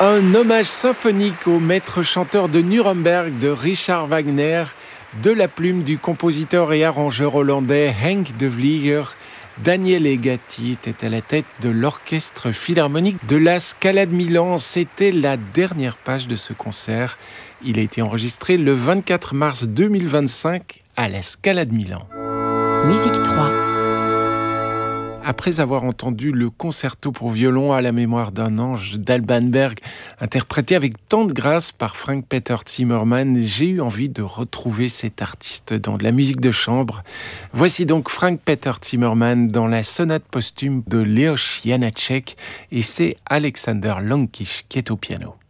Un hommage symphonique au maître chanteur de Nuremberg de Richard Wagner, de la plume du compositeur et arrangeur hollandais Henk de Vlieger. Daniel Egati était à la tête de l'orchestre philharmonique de la Scala de Milan. C'était la dernière page de ce concert. Il a été enregistré le 24 mars 2025 à la Scala de Milan. Musique 3. Après avoir entendu le concerto pour violon à la mémoire d'un ange d'Alban Berg, interprété avec tant de grâce par Frank-Peter Zimmermann, j'ai eu envie de retrouver cet artiste dans de la musique de chambre. Voici donc Frank-Peter Zimmermann dans la sonate posthume de Leos Janáček, et c'est Alexander Lankish qui est au piano.